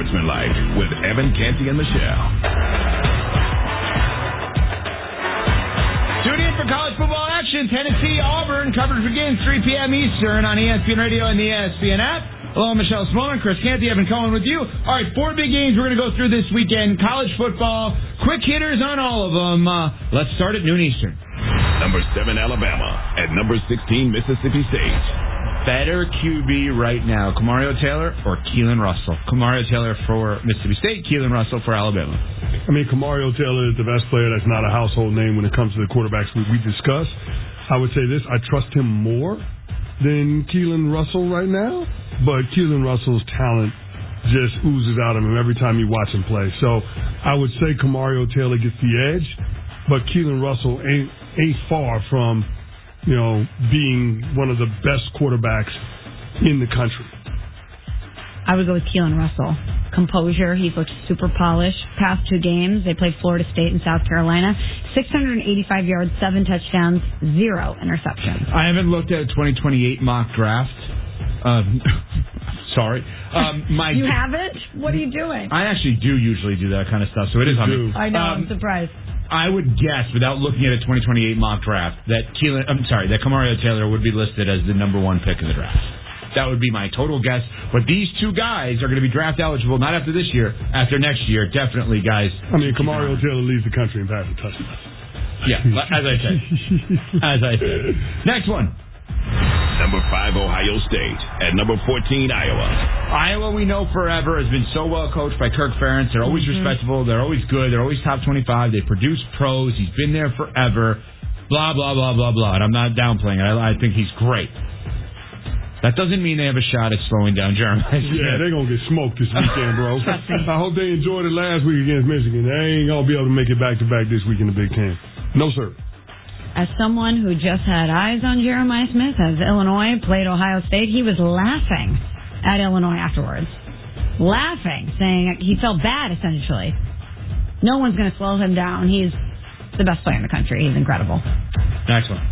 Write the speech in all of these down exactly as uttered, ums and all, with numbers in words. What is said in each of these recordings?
Unsportsmanlike with Evan Canty and Michelle. Tune in for college football action. Tennessee, Auburn. Coverage begins three p.m. Eastern on E S P N Radio and the E S P N app. Hello, Michelle Smolin, Chris Canty, Evan Cohen with you. All right, four big games we're going to go through this weekend. College football, quick hitters on all of them. Uh, let's start at noon Eastern. Number seven, Alabama. At number sixteen, Mississippi State. Better Q B right now, Kamario Taylor or Keelan Russell? Kamario Taylor for Mississippi State, Keelan Russell for Alabama. I mean, Kamario Taylor is the best player. That's not a household name when it comes to the quarterbacks we, we discuss. I would say this, I trust him more than Keelan Russell right now, but Keelan Russell's talent just oozes out of him every time you watch him play. So I would say Kamario Taylor gets the edge, but Keelan Russell ain't ain't far from, you know, being one of the best quarterbacks in the country. I would go with Keelan Russell. Composure. He's looked super polished. Past two games, they played Florida State and South Carolina. six hundred eighty-five yards, seven touchdowns, zero interceptions. I haven't looked at a twenty twenty-eight mock draft. Um, sorry. Um, my you haven't? What are you doing? I actually do usually do that kind of stuff, so it is on me. I know. Um, I'm surprised. I would guess, without looking at a twenty twenty-eight mock draft, that Keelan, I'm sorry, that Kamario Taylor would be listed as the number one pick in the draft. That would be my total guess. But these two guys are going to be draft eligible, not after this year, after next year. Definitely, guys. I mean, Kamario Taylor leads the country in passing touchdowns. Yeah, as I said. As I said. Next one. Number five, Ohio State. At number fourteen, Iowa. Iowa, we know forever, has been so well coached by Kirk Ferentz. They're always mm-hmm. respectable. They're always good. They're always top twenty-five. They produce pros. He's been there forever. Blah, blah, blah, blah, blah. And I'm not downplaying it. I, I think he's great. That doesn't mean they have a shot at slowing down Jeremiah Smith. Yeah, they're going to get smoked this weekend, bro. I hope they enjoyed it last week against Michigan. They ain't going to be able to make it back-to-back this week in the Big Ten. No, sir. As someone who just had eyes on Jeremiah Smith, as Illinois played Ohio State, he was laughing at Illinois afterwards. Laughing, saying he felt bad, essentially. No one's going to slow him down. He's the best player in the country. He's incredible. Next one.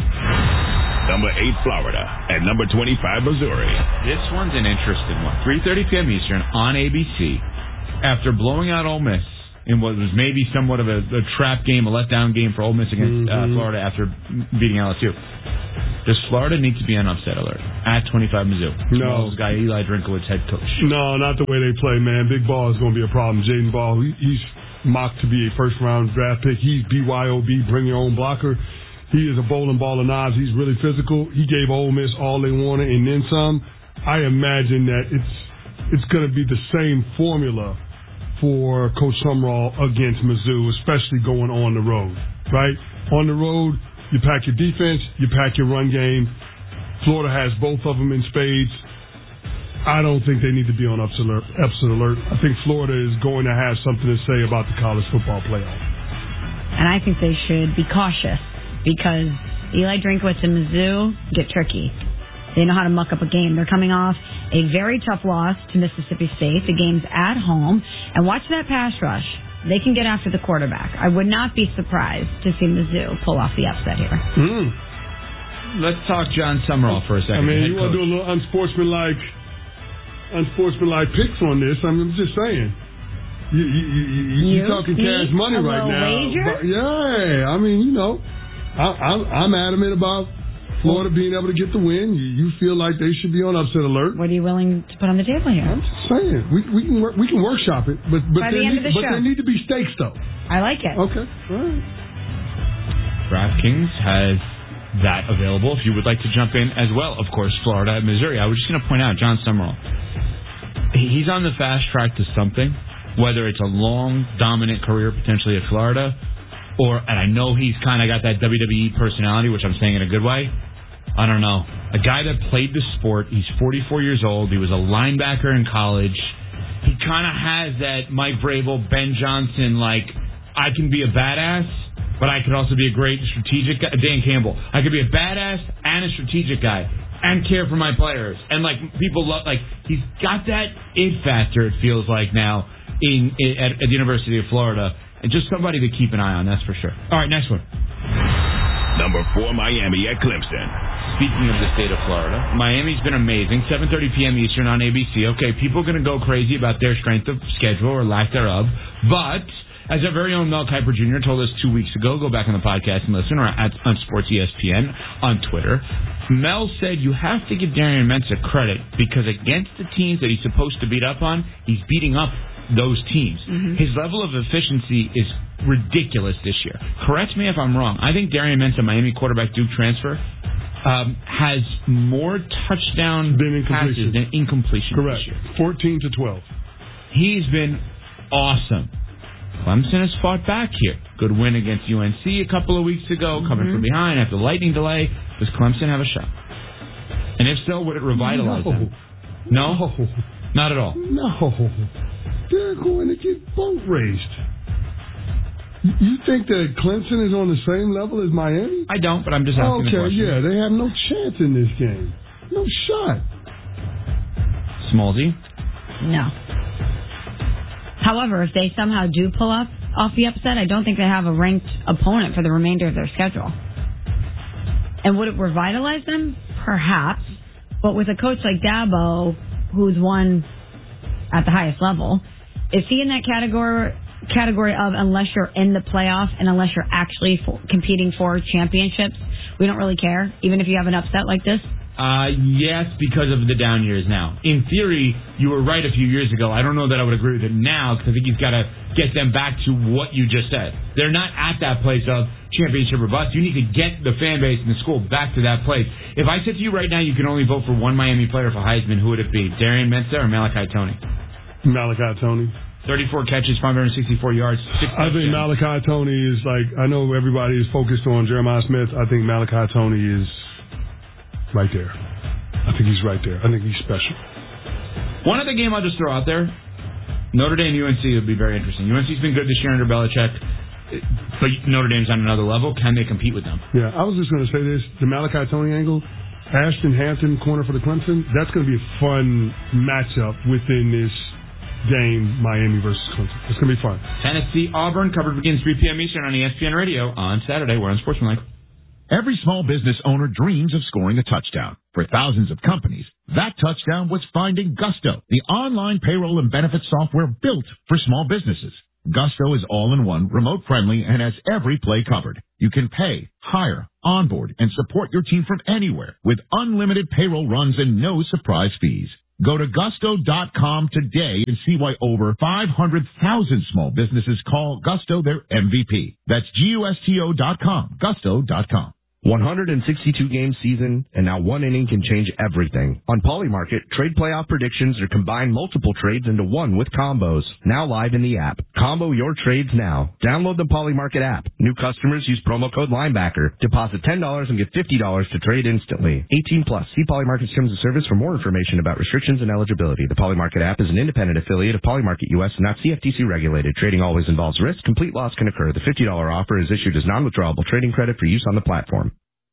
Number eight, Florida. At number twenty-five, Missouri. This one's an interesting one. three thirty p.m. Eastern on A B C. After blowing out Ole Miss in what was maybe somewhat of a, a trap game, a letdown game for Ole Miss against mm-hmm. uh, Florida after beating L S U. Does Florida need to be on upset alert at twenty-five Mizzou? No. Guy Eli Drinkowitz, head coach. No, not the way they play, man. Big Ball is going to be a problem. Jaden Ball, he, he's mocked to be a first-round draft pick. He's B Y O B, bring your own blocker. He is a bowling ball of knives. He's really physical. He gave Ole Miss all they wanted and then some. I imagine that it's it's going to be the same formula for Coach Sumrall against Mizzou, especially going on the road, right? On the road, you pack your defense, you pack your run game. Florida has both of them in spades. I don't think they need to be on upset alert. Upset alert. I think Florida is going to have something to say about the college football playoff. And I think they should be cautious because Eli Drinkowitz and Mizzou get tricky. They know how to muck up a game. They're coming off a very tough loss to Mississippi State. The game's at home. And watch that pass rush. They can get after the quarterback. I would not be surprised to see Mizzou pull off the upset here. Mm. Let's talk John Sumrall for a second. I mean, you want to do a little unsportsmanlike, unsportsmanlike picks on this. I mean, I'm just saying. You, you, you, you, you're talking cash money right now. Wager? But, yeah, I mean, you know. I, I'm, I'm adamant about Florida being able to get the win. You, you feel like they should be on upset alert. What are you willing to put on the table here? I'm just saying we we can work, we can workshop it, but but By there the end need, of the but show. there need to be stakes though. I like it. Okay, all right. DraftKings has that available if you would like to jump in as well. Of course, Florida and Missouri. I was just going to point out John Sumrall. He's on the fast track to something, whether it's a long, dominant career potentially at Florida. Or, and I know he's kind of got that W W E personality, which I'm saying in a good way. I don't know. A guy that played the sport. He's forty-four years old. He was a linebacker in college. He kind of has that Mike Vrabel, Ben Johnson, like, I can be a badass, but I could also be a great strategic guy. Dan Campbell. I could be a badass and a strategic guy and care for my players. And, like, people love, like, he's got that it factor, it feels like now, in, in at, at the University of Florida. And just somebody to keep an eye on, that's for sure. All right, next one. Number four, Miami at Clemson. Speaking of the state of Florida, Miami's been amazing. seven thirty p.m. Eastern on A B C. Okay, people are going to go crazy about their strength of schedule or lack thereof. But, as our very own Mel Kiper Junior told us two weeks ago, go back on the podcast and listen, or at on Sports E S P N on Twitter, Mel said you have to give Darian Mensah credit because against the teams that he's supposed to beat up on, he's beating up those teams. Mm-hmm. His level of efficiency is ridiculous this year. Correct me if I'm wrong. I think Darian Mensah, Miami quarterback Duke transfer, Um, has more touchdown than passes than incompletion Correct. this year. fourteen to twelve. He's been awesome. Clemson has fought back here. Good win against U N C a couple of weeks ago, coming mm-hmm. from behind after the lightning delay. Does Clemson have a shot? And if so, would it revitalize no. them? No? no? Not at all? No. They're going to get boat raced. You think that Clemson is on the same level as Miami? I don't, but I'm just asking okay, the question. yeah, they have no chance in this game. No shot. Smallsy? No. However, if they somehow do pull up off the upset, I don't think they have a ranked opponent for the remainder of their schedule. And would it revitalize them? Perhaps. But with a coach like Dabo, who's won at the highest level, is he in that category... category of unless you're in the playoff and unless you're actually for, competing for championships, we don't really care, even if you have an upset like this? Uh, yes, because of the down years now. In theory, you were right a few years ago. I don't know that I would agree with it now because I think he's got to get them back to what you just said. They're not at that place of championship or bust. You need to get the fan base and the school back to that place. If I said to you right now you can only vote for one Miami player for Heisman, who would it be? Darian Mensah or Malachi Toney? Malachi Toney. thirty-four catches, five hundred sixty-four yards. I think Malachi Toney is like, I know everybody is focused on Jeremiah Smith. I think Malachi Toney is right there. I think he's right there. I think he's special. One other game I'll just throw out there, Notre Dame U N C would be very interesting. U N C's been good this year under Belichick, but Notre Dame's on another level. Can they compete with them? Yeah, I was just going to say this. The Malachi Toney angle, Ashton Hampton, corner for the Clemson, that's going to be a fun matchup within this game, Miami versus Clemson. It's going to be fun. Tennessee, Auburn, coverage begins three p.m. Eastern on E S P N Radio on Saturday. We're on Sportsmanlike. Every small business owner dreams of scoring a touchdown. For thousands of companies, that touchdown was finding Gusto, the online payroll and benefits software built for small businesses. Gusto is all-in-one, remote-friendly, and has every play covered. You can pay, hire, onboard, and support your team from anywhere with unlimited payroll runs and no surprise fees. Go to gusto dot com today and see why over five hundred thousand small businesses call Gusto their M V P. That's G U S T O dot com, gusto dot com. one hundred sixty-two game season, and now one inning can change everything. On Polymarket, trade playoff predictions are combine multiple trades into one with combos. Now live in the app. Combo your trades now. Download the Polymarket app. New customers use promo code Linebacker. Deposit ten dollars and get fifty dollars to trade instantly. eighteen plus. See Polymarket's terms of service for more information about restrictions and eligibility. The Polymarket app is an independent affiliate of Polymarket U S and not C F T C regulated. Trading always involves risk. Complete loss can occur. The fifty dollars offer is issued as non-withdrawable trading credit for use on the platform.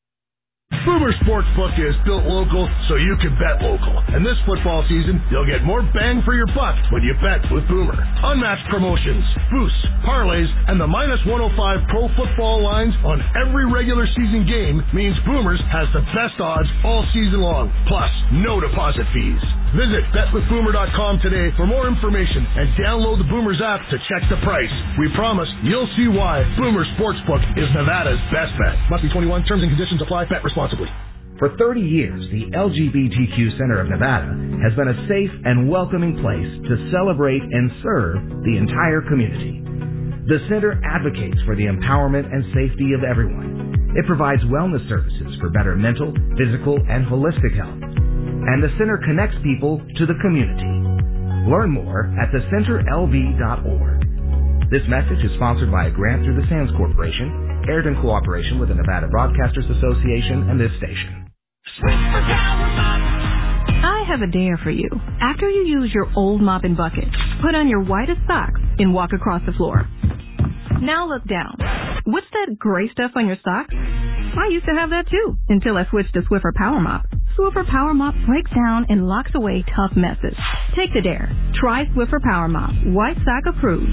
Boomer Sportsbook is built local so you can bet local. And this football season, you'll get more bang for your buck when you bet with Boomer. Unmatched promotions, boosts, parlays, and the minus one oh five pro football lines on every regular season game means Boomers has the best odds all season long. Plus, no deposit fees. Visit bet with boomer dot com today for more information and download the Boomers app to check the price. We promise you'll see why Boomer Sportsbook is Nevada's best bet. Must be twenty-one. Terms and conditions apply. Bet responsibly. For thirty years, the L G B T Q Center of Nevada has been a safe and welcoming place to celebrate and serve the entire community. The center advocates for the empowerment and safety of everyone. It provides wellness services for better mental, physical, and holistic health. And the center connects people to the community. Learn more at the center L V dot org. This message is sponsored by a grant through the Sands Corporation, aired in cooperation with the Nevada Broadcasters Association and this station. I have a dare for you. After you use your old mop and bucket, put on your whitest socks and walk across the floor. Now look down. What's that gray stuff on your socks? I used to have that too, until I switched to Swiffer Power Mop. Swiffer Power Mop breaks down and locks away tough messes. Take the dare. Try Swiffer Power Mop. White sock approved.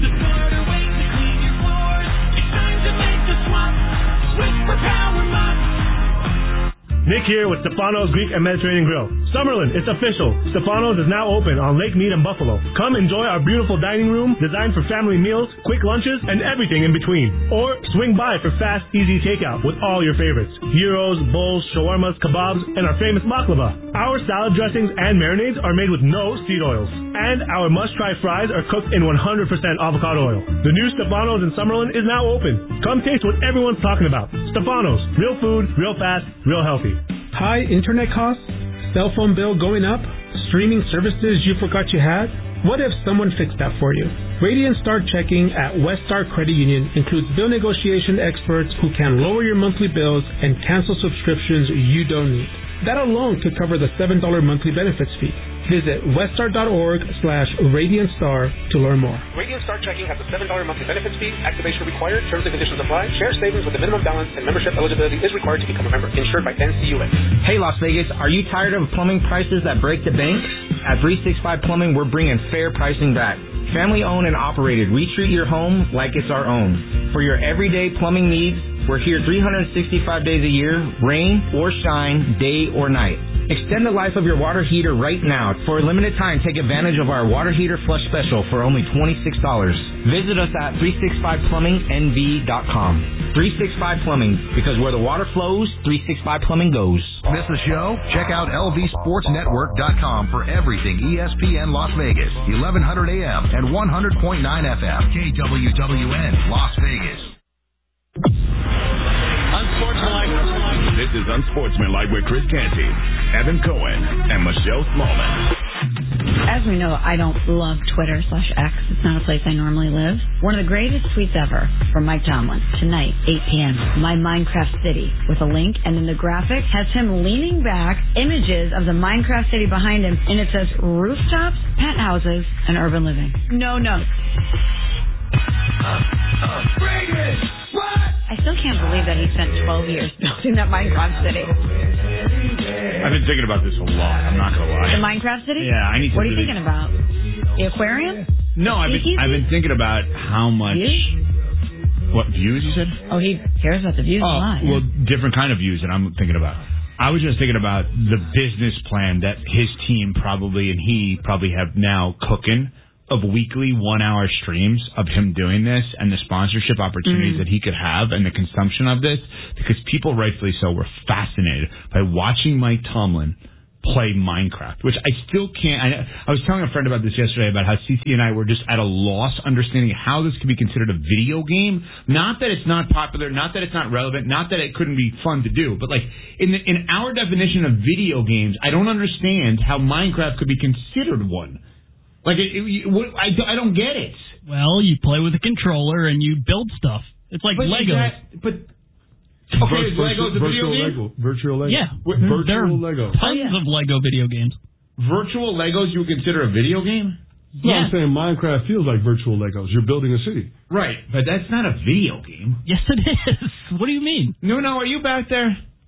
Nick here with Stefano's Greek and Mediterranean Grill. Summerlin, it's official. Stefano's is now open on Lake Mead and Buffalo. Come enjoy our beautiful dining room designed for family meals, quick lunches, and everything in between. Or swing by for fast, easy takeout with all your favorites. Gyros, bowls, shawarmas, kebabs, and our famous baklava. Our salad dressings and marinades are made with no seed oils. And our must-try fries are cooked in one hundred percent avocado oil. The new Stefano's in Summerlin is now open. Come taste what everyone's talking about. Stefano's. Real food, real fast, real healthy. High internet costs? Cell phone bill going up? Streaming services you forgot you had? What if someone fixed that for you? Radiant Star Checking at Weststar Credit Union includes bill negotiation experts who can lower your monthly bills and cancel subscriptions you don't need. That alone could cover the seven dollars monthly benefits fee. Visit weststar.org slash Radiant Star to learn more. Radiant Star Checking has a seven dollars monthly benefits fee. Activation required. Terms and conditions apply. Share savings with a minimum balance and membership eligibility is required to become a member. Insured by N C U A. Hey, Las Vegas. Are you tired of plumbing prices that break the bank? At three sixty-five Plumbing, we're bringing fair pricing back. Family owned and operated. We treat your home like it's our own. For your everyday plumbing needs, we're here three hundred sixty-five days a year, rain or shine, day or night. Extend the life of your water heater right now. For a limited time, take advantage of our water heater flush special for only twenty-six dollars. Visit us at three sixty-five plumbing N V dot com. three sixty-five Plumbing, because where the water flows, three sixty-five Plumbing goes. Miss the show? Check out L V Sports Network dot com for everything E S P N Las Vegas, eleven hundred A M and one hundred point nine F M. K W W N Las Vegas. Unsportsmanlike. This is Unsportsmanlike with Chris Canty, Evan Cohen, and Michelle Smallman. As we know, I don't love Twitter slash X. It's not a place I normally live. One of the greatest tweets ever from Mike Tomlin. Tonight, eight p.m., My Minecraft City, with a link, and then the graphic has him leaning back, images of the Minecraft City behind him, and it says rooftops, penthouses, and urban living. No notes. Uh, uh, bring it! What? I still can't believe that he spent twelve years building that Minecraft City. I've been thinking about this a lot. I'm not going to lie. The Minecraft City? Yeah, I need to What are you really... thinking about? The aquarium? No, I've been, I've been thinking about how much... Views? What, views, you said? Oh, he cares about the views oh, a lot. Well, different kind of views that I'm thinking about. I was just thinking about the business plan that his team probably and he probably have now cooking of weekly one-hour streams of him doing this and the sponsorship opportunities mm. that he could have and the consumption of this, because people, rightfully so, were fascinated by watching Mike Tomlin play Minecraft, which I still can't. I, I was telling a friend about this yesterday about how C C and I were just at a loss understanding how this could be considered a video game. Not that it's not popular, not that it's not relevant, not that it couldn't be fun to do, but like in the, in our definition of video games, I don't understand how Minecraft could be considered one. Like, it, it, what, I, I don't get it. Well, you play with a controller and you build stuff. It's like but Lego. That, but okay, is Lego the video game? Lego. Virtual Lego. Yeah. Mm-hmm. Virtual there are Lego. Tons oh, yeah. of Lego video games. Virtual Legos you would consider a video game? No, yeah. I'm saying Minecraft feels like virtual Legos. You're building a city. Right, but that's not a video game. Yes, it is. What do you mean? No, no, are you back there?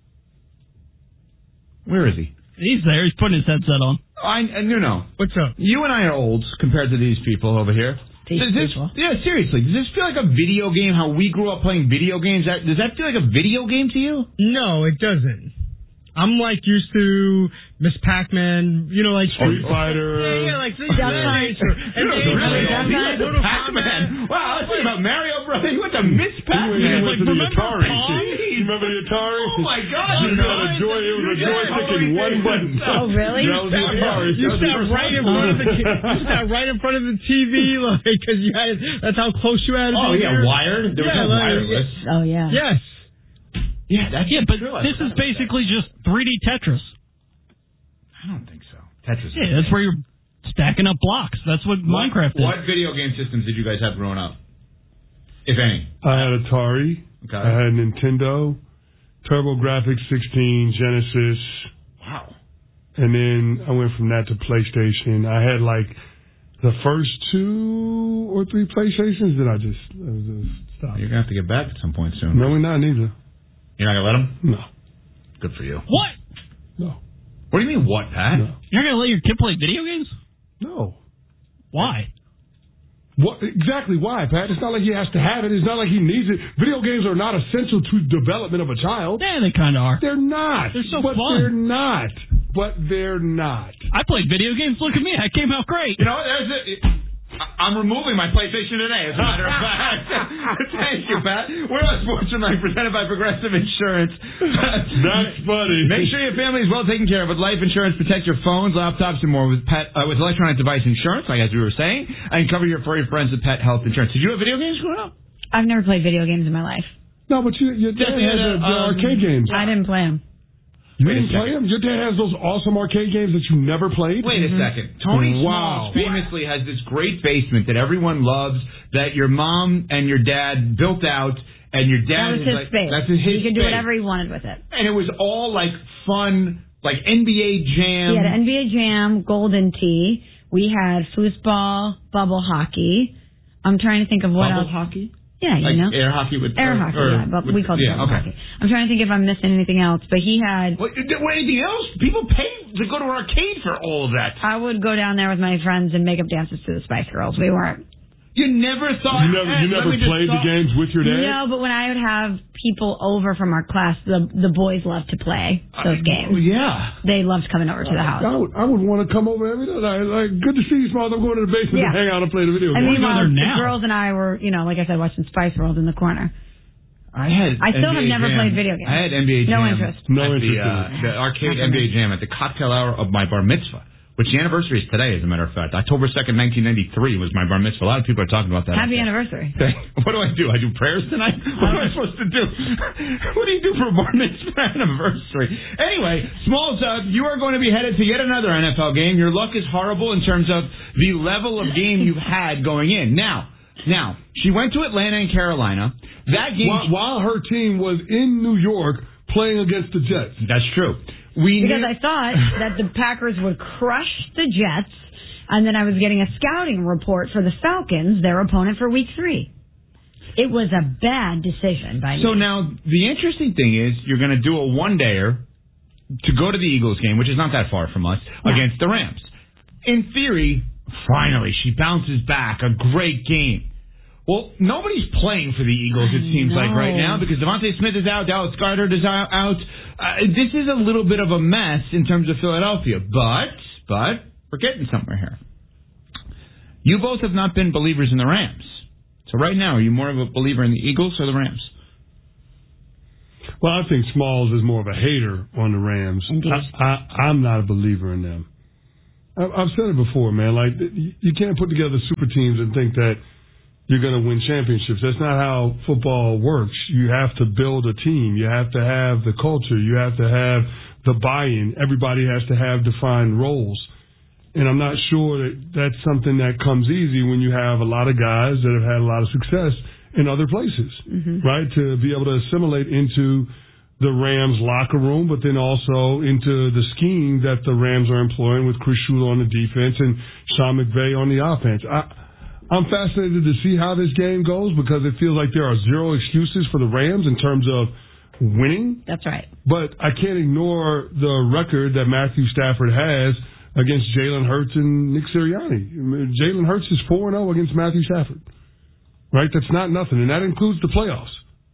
Where is he? He's there. He's putting his headset on. I no no. What's up? You and I are old compared to these people over here. These does this, people. Yeah, seriously. Does this feel like a video game? How we grew up playing video games? That, does that feel like a video game to you? No, it doesn't. I'm like used to Miss Pac-Man, you know, like Street Fighter. Yeah, yeah, like Street Duck Fighter. Hunt. And Really? Really? Really? Pac-Man. Wow, let's talk about Mario Brothers. You went to Miss Pac-Man. You went Like, to the remember Atari. Pong? You remember the Atari? Oh my God! You got a joy. It was a joystick and one button. Oh really? That was the Atari. You sat right in front of the you sat right in front of the T V, like, because you had that's how close you had to Oh be. yeah, wired. There was Yeah, no like, wireless. Oh yeah. Yes. Yeah, that's Yeah, but true. this is basically just three D Tetris. I don't think so. Tetris. Yeah, that's where you're stacking up blocks. That's what, what Minecraft is. What video game systems did you guys have growing up, if any? I had Atari. Okay. I had Nintendo, TurboGrafx sixteen, Genesis. Wow. And then I went from that to PlayStation. I had like the first two or three PlayStations. Then I just, I just stopped. You're gonna have to get back at some point soon. No, we're not neither. You're not gonna let them? No. Good for you. What? No. What do you mean, what, Pat? No. You're not going to let your kid play video games? No. Why? What, exactly why, Pat? It's not like he has to have it. It's not like he needs it. Video games are not essential to development of a child. Yeah, they kind of are. They're not. They're so but fun. They're not. But they're not. I played video games. Look at me. I came out great. You know, there's a, I'm removing my PlayStation today, as a matter of fact. Thank you, Pat. We're on Sportsmanlike, presented by Progressive Insurance. That's funny. Make sure your family is well taken care of with life insurance. Protect your phones, laptops, and more with pet uh, with electronic device insurance, like as we were saying, and cover your furry friends with pet health insurance. Did you have video games growing up? I've never played video games in my life. No, but you, your dad Definitely has had a, the, the um, arcade games. I didn't play them. You Wait a didn't play them? Your dad has those awesome arcade games that you never played? Wait a second. Tony Wow. Smalls famously has this great basement that everyone loves, that your mom and your dad built out, and your dad That was is his like, space. that's his He could do space. whatever he wanted with it. And it was all like fun, like N B A Jam. He had N B A Jam, Golden Tee. We had foosball, bubble hockey. I'm trying to think of what Bubble else. hockey? Yeah, you Like know. air hockey with Air or, hockey, or yeah, but with, we called it yeah, bubble okay. hockey. I'm trying to think if I'm missing anything else, but he had... What, anything else? People pay to go to arcade for all of that. I would go down there with my friends and make up dances to the Spice Girls. We weren't... You never thought... You never, you Let never me just played the talk- games with your dad? No, but when I would have people over from our class, the the boys loved to play those games. Yeah. They loved coming over to the house. I would, I would want to come over every day. Like, like, good to see you, Smalls. I'm going to the basement Yeah. to hang out and play the video And games. meanwhile, the girls and I were, you know, like I said, watching Spice World in the corner. I had. I still N B A have never Jam. played video games. I had N B A Jam. No interest. No at interest The, uh, in it. the arcade Not for N B A me. Jam at the cocktail hour of my bar mitzvah, which the anniversary is today, as a matter of fact. October second, nineteen ninety-three was my bar mitzvah. A lot of people are talking about that. Happy anniversary. What do I do? I do prayers tonight? What am I supposed to do? What do you do for a bar mitzvah anniversary? Anyway, Smalls, uh, you are going to be headed to yet another N F L game. Your luck is horrible in terms of the level of game you've had going in. Now, now she went to Atlanta and Carolina. That game, While, while her team was in New York playing against the Jets. That's true. We Because knew- I thought that the Packers would crush the Jets, and then I was getting a scouting report for the Falcons, their opponent for week three. It was a bad decision by So me. now, the interesting thing is, you're going to do a one-dayer to go to the Eagles game, which is not that far from us, Yeah. against the Rams. In theory, finally, she bounces back. A great game. Well, nobody's playing for the Eagles, it I seems like know. right now, because Devontae Smith is out, Dallas Goedert is out. out. Uh, this is a little bit of a mess in terms of Philadelphia, but, but, we're getting somewhere here. You both have not been believers in the Rams. So right now, are you more of a believer in the Eagles or the Rams? Well, I think Smalls is more of a hater on the Rams. Indeed. I, I, I'm not a believer in them. I, I've said it before, man. Like, you can't put together super teams and think that you're going to win championships. That's not how football works. You have to build a team. You have to have the culture. You have to have the buy-in. Everybody has to have defined roles. And I'm not sure that that's something that comes easy when you have a lot of guys that have had a lot of success in other places, Mm-hmm. right? To be able to assimilate into the Rams locker room, but then also into the scheme that the Rams are employing with Chris Shula on the defense and Sean McVay on the offense. I, I'm fascinated to see how this game goes because it feels like there are zero excuses for the Rams in terms of winning. That's right. But I can't ignore the record that Matthew Stafford has against Jalen Hurts and Nick Sirianni. Jalen Hurts is four and oh against Matthew Stafford. Right? That's not nothing. And that includes the playoffs.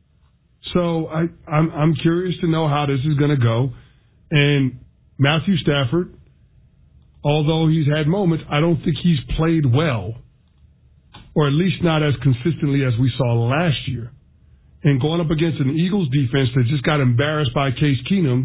So I, I'm, I'm curious to know how this is going to go. And Matthew Stafford, although he's had moments, I don't think he's played well, or at least not as consistently as we saw last year. And going up against an Eagles defense that just got embarrassed by Case Keenum,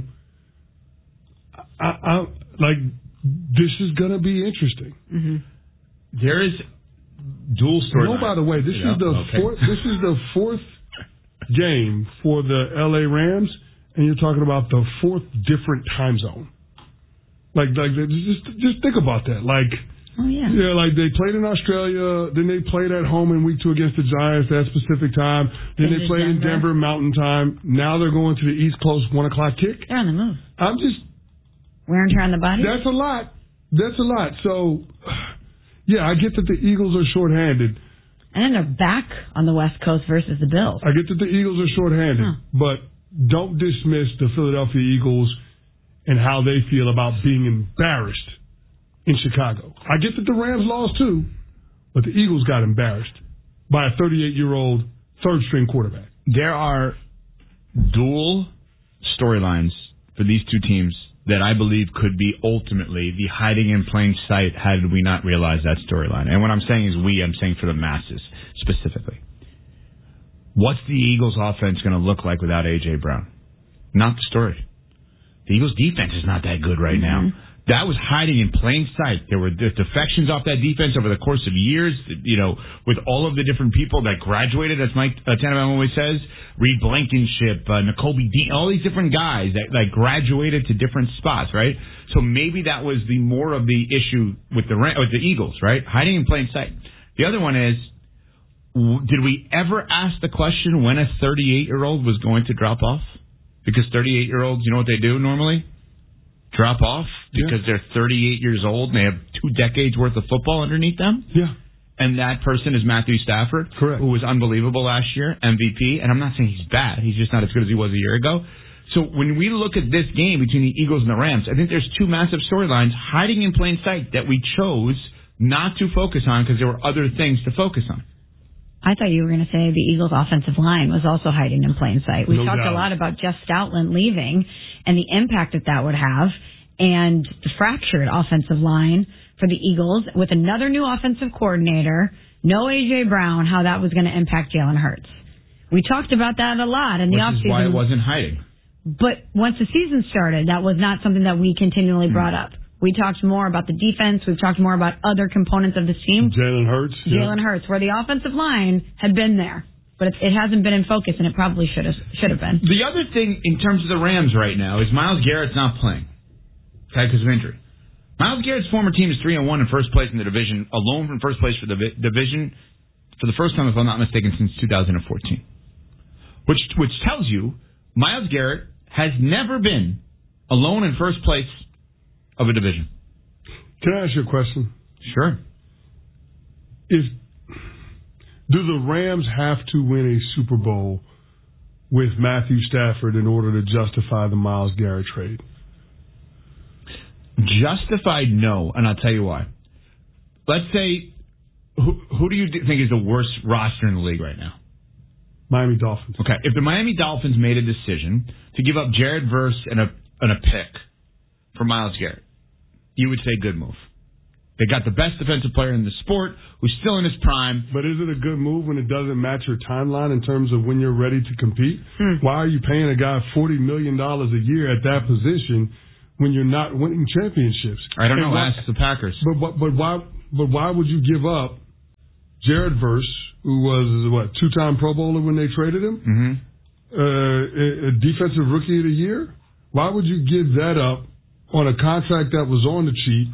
I, I, like, this is going to be interesting. Mm-hmm. There is dual story. No, by the way, this Yeah, is the okay. fourth. This is the fourth game for the L A Rams, and you're talking about the fourth different time zone. Like, like just just think about that. Like, oh yeah, yeah, like they played in Australia, then they played at home in week two against the Giants that specific time. Then Is they it played in Denver? Denver Mountain Time. Now they're going to the East Coast one o'clock kick. They're on the move. I'm just Wear and tear on the body. That's a lot. That's a lot. So, yeah, I get that the Eagles are shorthanded. And then they're back on the West Coast versus the Bills. I get that the Eagles are shorthanded, Huh. but don't dismiss the Philadelphia Eagles and how they feel about being embarrassed in Chicago. I get that the Rams lost too, but the Eagles got embarrassed by a thirty-eight-year-old third-string quarterback. There are dual storylines for these two teams that I believe could be ultimately the hiding in plain sight had we not realized that storyline. And what I'm saying is we, I'm saying for the masses specifically. What's the Eagles' offense going to look like without A J. Brown? Not the story. The Eagles' defense is not that good right Mm-hmm. now. That was hiding in plain sight. There were defections off that defense over the course of years, you know, with all of the different people that graduated, as Mike uh, Tannenbaum always says, Reed Blankenship, uh, N'Kobe Dean, all these different guys that like graduated to different spots, right? So maybe that was the more of the issue with the with the Eagles, right? Hiding in plain sight. The other one is, did we ever ask the question when a thirty-eight-year-old was going to drop off? Because thirty-eight-year-olds, you know what they do normally? Drop off because yeah. they're thirty-eight years old and they have two decades worth of football underneath them. Yeah. And that person is Matthew Stafford, correct, who was unbelievable last year, M V P. And I'm not saying he's bad. He's just not as good as he was a year ago. So when we look at this game between the Eagles and the Rams, I think there's two massive storylines hiding in plain sight that we chose not to focus on because there were other things to focus on. I thought you were going to say the Eagles' offensive line was also hiding in plain sight. We no talked doubt. a lot about Jeff Stoutland leaving and the impact that that would have, and the fractured offensive line for the Eagles with another new offensive coordinator, no A J. Brown, how that was going to impact Jalen Hurts. We talked about that a lot in the Which offseason. Which is why it wasn't hiding. But once the season started, that was not something that we continually brought up. We talked more about the defense. We've talked more about other components of this team. Jalen Hurts. Jalen yeah. Hurts, where the offensive line had been there. But it, it hasn't been in focus, and it probably should have should have been. The other thing in terms of the Rams right now is Myles Garrett's not playing, okay, because of injury. Myles Garrett's former team is three and one in first place in the division, alone from first place for the vi- division for the first time, if I'm not mistaken, since two thousand fourteen. Which which tells you Myles Garrett has never been alone in first place of a division. Can I ask you a question? Sure. If do the Rams have to win a Super Bowl with Matthew Stafford in order to justify the Myles Garrett trade? Justified, no, and I'll tell you why. Let's say, who, who do you think is the worst roster in the league right now? Miami Dolphins. Okay, if the Miami Dolphins made a decision to give up Jared Verse and a and a pick for Myles Garrett, you would say good move. They got the best defensive player in the sport who's still in his prime. But is it a good move when it doesn't match your timeline in terms of when you're ready to compete? Hmm. Why are you paying a guy forty million dollars a year at that position when you're not winning championships? I don't and know. Why, ask the Packers. But, but but why but why would you give up Jared Verse, who was what two-time Pro Bowler when they traded him, mm-hmm. uh, a, a defensive rookie of the year? Why would you give that up on a contract that was on the cheap?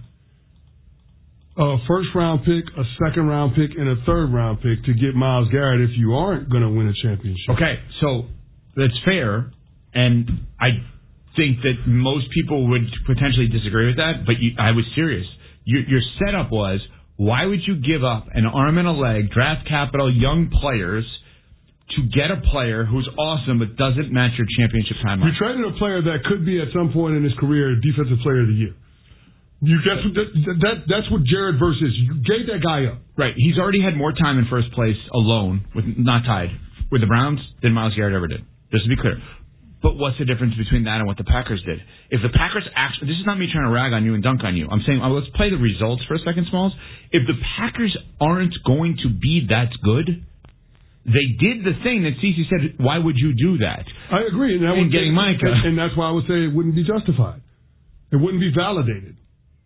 A first-round pick, a second-round pick, and a third-round pick to get Myles Garrett if you aren't going to win a championship. Okay, so that's fair, and I think that most people would potentially disagree with that, but you, I was serious. Your, your setup was, why would you give up an arm and a leg, draft capital, young players, to get a player who's awesome but doesn't match your championship timeline? You traded a player that could be at some point in his career a defensive player of the year. You, that's, what, that, that, that's what Jared Verse is. You gave that guy up. Right. He's already had more time in first place alone, with not tied, with the Browns than Myles Garrett ever did. Just to be clear. But what's the difference between that and what the Packers did? If the Packers actually, this is not me trying to rag on you and dunk on you. I'm saying, oh, let's play the results for a second, Smalls. If the Packers aren't going to be that good, they did the thing that Cece said, why would you do that? I agree. And, that in getting be, Micah. And, and that's why I would say it wouldn't be justified. It wouldn't be validated.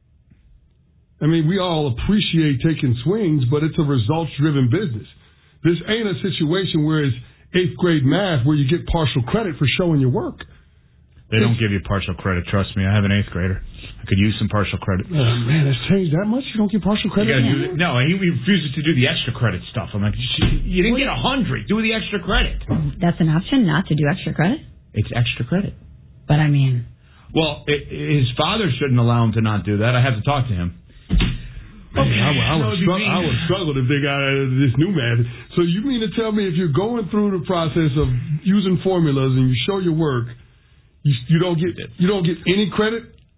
I mean, we all appreciate taking swings, but it's a results-driven business. This ain't a situation where it's eighth grade math where you get partial credit for showing your work. They don't give you partial credit. Trust me, I have an eighth grader. I could use some partial credit. Oh, man, it's changed that much? You don't get partial credit? You do the, no, he refuses to do the extra credit stuff. I'm like, you didn't get a hundred. Do the extra credit. That's an option, not to do extra credit? It's extra credit. But, I mean... Well, it, his father shouldn't allow him to not do that. I have to talk to him. Okay, I, I, would struggle, I would struggle if they got uh, this new man. So you mean to tell me if you're going through the process of using formulas and you show your work, you, you don't get you don't get any credit?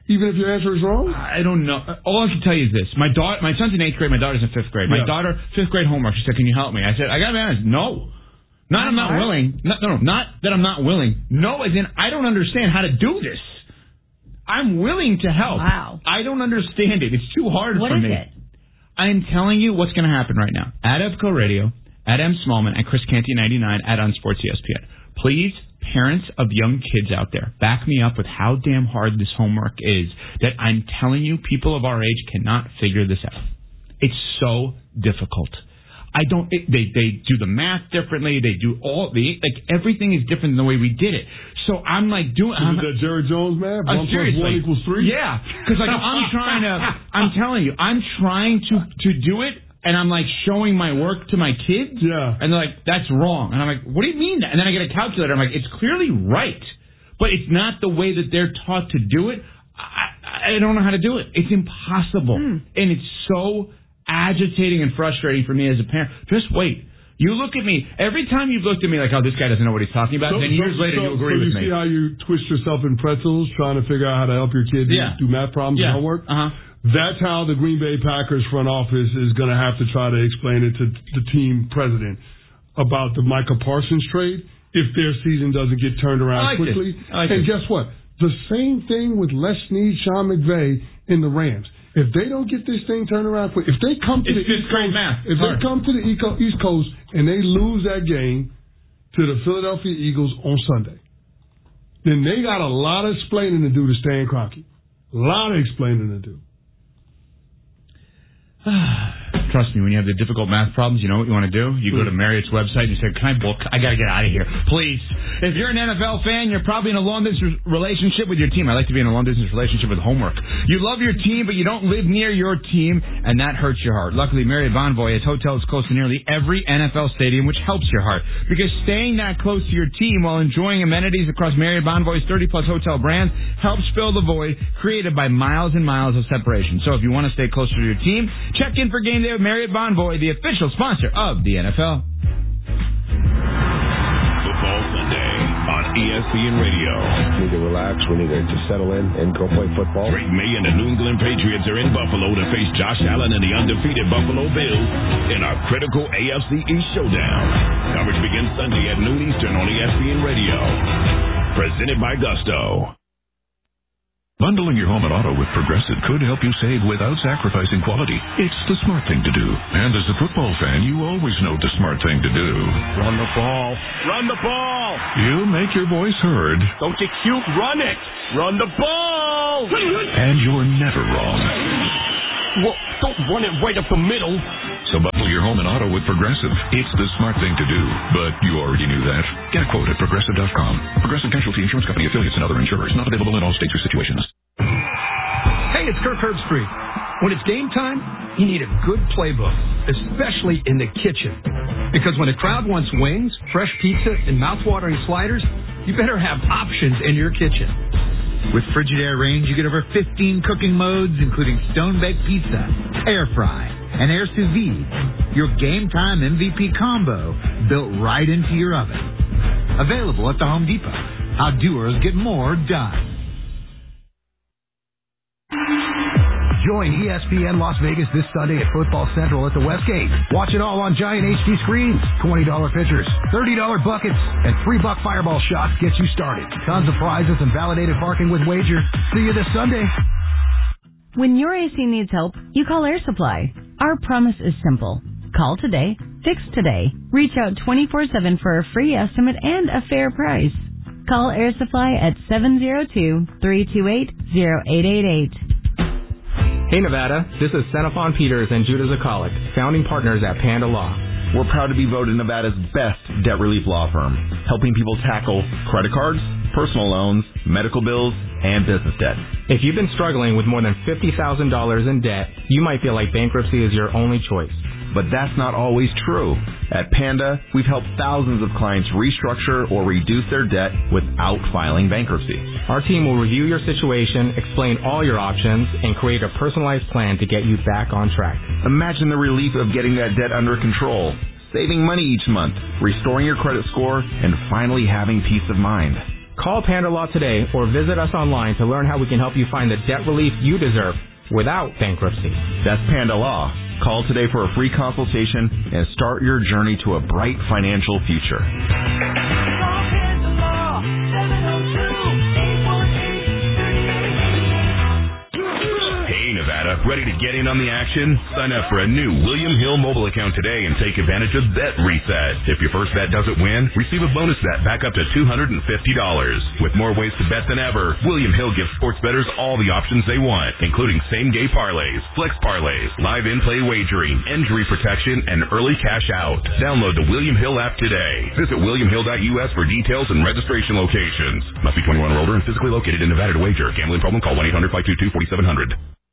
even if your answer is wrong? I don't know. All I can tell you is this. My daughter, my son's in eighth grade. My daughter's in fifth grade. My Yeah. daughter, fifth grade homework. She said, can you help me? I said, I got to be honest. No. Not I'm not hard? willing. No, no, no, not that I'm not willing. No, as in I don't understand how to do this. I'm willing to help. Wow. I don't understand it. It's too hard What for is me. it? I'm telling you what's going to happen right now. At Evco Radio, at M. Smallman, at Chris Canty ninety-nine, at On Sports E S P N. Please, parents of young kids out there, back me up with how damn hard this homework is that I'm telling you people of our age cannot figure this out. It's so difficult. I don't, it, they, they do the math differently. They do all, the like, everything is different than the way we did it. So I'm like doing, Is it that Jerry Jones math? Uh, One plus seriously. one equals three? Yeah. Cause like I'm trying to, I'm telling you, I'm trying to, to do it. And I'm like showing my work to my kids. Yeah. And they're like, that's wrong. And I'm like, what do you mean that? And then I get a calculator. I'm like, it's clearly right. But it's not the way that they're taught to do it. I, I don't know how to do it. It's impossible. Mm. And it's so agitating and frustrating for me as a parent. Just wait. You look at me. Every time you've looked at me like, oh, this guy doesn't know what he's talking about, So- then years so- later so- you agree so with you me. see how you twist yourself in pretzels trying to figure out how to help your kid do- Yeah. do math problems Yeah. and homework? Uh-huh. That's how the Green Bay Packers front office is going to have to try to explain it to the team president about the Micah Parsons trade if their season doesn't get turned around I like quickly. it. I like and it. guess what? The same thing with Les Snead, Sean McVay, and the Rams. If they don't get this thing turned around quick, if they come to It's the fifth East grade Coast, math. if Hard. they come to the Eco- East Coast and they lose that game to the Philadelphia Eagles on Sunday, then they got a lot of explaining to do to Stan Kroenke. A lot of explaining to do. Trust me, when you have the difficult math problems, you know what you want to do? You go to Marriott's website and you say, can I book? I got to get out of here. Please. If you're an N F L fan, you're probably in a long-distance relationship with your team. I like to be in a long-distance relationship with homework. You love your team, but you don't live near your team, and that hurts your heart. Luckily, Marriott Bonvoy has hotels close to nearly every N F L stadium, which helps your heart. Because staying that close to your team while enjoying amenities across Marriott Bonvoy's thirty-plus hotel brands helps fill the void created by miles and miles of separation. So if you want to stay closer to your team, check in for game day with Marriott Bonvoy, the official sponsor of the N F L. Football Sunday on E S P N Radio. We need to relax. We need to, to settle in and go play football. Drake May and the New England Patriots are in Buffalo to face Josh Allen and the undefeated Buffalo Bills in our critical A F C East showdown. Coverage begins Sunday at noon Eastern on E S P N Radio. Presented by Gusto. Bundling your home and auto with Progressive could help you save without sacrificing quality. It's the smart thing to do. And as a football fan, you always know the smart thing to do. Run the ball. Run the ball. You make your voice heard. Don't get cute. Run it. Run the ball. And you're never wrong. Well, don't run it right up the middle. So bundle your home and auto with Progressive. It's the smart thing to do. But you already knew that. Get a quote at Progressive dot com. Progressive Casualty Insurance Company affiliates and other insurers. Not available in all states or situations. Hey, it's Kirk Herbstreit. When it's game time, you need a good playbook, especially in the kitchen. Because when a crowd wants wings, fresh pizza, and mouth-watering sliders, you better have options in your kitchen. With Frigidaire Range, you get over fifteen cooking modes, including stone-baked pizza, air fry, and air sous vide. Your game time M V P combo built right into your oven. Available at the Home Depot. How doers get more done. Join E S P N Las Vegas this Sunday at Football Central at the Westgate. Watch it all on giant H D screens, twenty dollars pitchers, thirty dollars buckets, and three buck fireball shots get you started. Tons of prizes and validated parking with wager. See you this Sunday. When your A C needs help, you call Air Supply. Our promise is simple. Call today, fix today. Reach out twenty-four seven for a free estimate and a fair price. Call Air Supply at seven zero two, three two eight, zero eight eight eight. Hey Nevada, this is Xenophon Peters and Judah Zakalik, founding partners at Panda Law. We're proud to be voted Nevada's best debt relief law firm, helping people tackle credit cards, personal loans, medical bills, and business debt. If you've been struggling with more than fifty thousand dollars in debt, you might feel like bankruptcy is your only choice. But that's not always true. At Panda, we've helped thousands of clients restructure or reduce their debt without filing bankruptcy. Our team will review your situation, explain all your options, and create a personalized plan to get you back on track. Imagine the relief of getting that debt under control, saving money each month, restoring your credit score, and finally having peace of mind. Call Panda Law today or visit us online to learn how we can help you find the debt relief you deserve without bankruptcy. That's Panda Law. Call today for a free consultation and start your journey to a bright financial future. Ready to get in on the action? Sign up for a new William Hill mobile account today and take advantage of Bet Reset. If your first bet doesn't win, receive a bonus bet back up to two hundred fifty dollars. With more ways to bet than ever, William Hill gives sports bettors all the options they want, including same-game parlays, flex parlays, live in-play wagering, injury protection, and early cash out. Download the William Hill app today. Visit william hill dot u s for details and registration locations. Must be twenty-one or older and physically located in Nevada to wager. Gambling problem? Call one eight hundred five two two four seven zero zero.